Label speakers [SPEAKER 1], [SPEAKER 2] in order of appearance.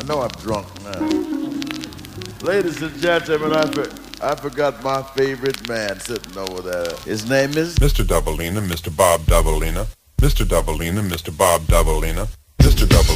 [SPEAKER 1] know I'm drunk now. Ladies and gentlemen, I forgot my favorite man sitting over there. His name is
[SPEAKER 2] Mr. Doubleina, Mr. Bob Doubleina, Mr. Doubleina, Mr. Bob Doubleina, Mr. Double.